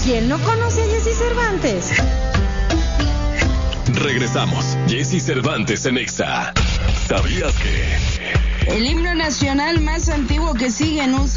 ¿Quién no conoce a Jessy Cervantes? Regresamos. Jessy Cervantes en Exa. ¿Sabías que? El himno nacional más antiguo que sigue en uso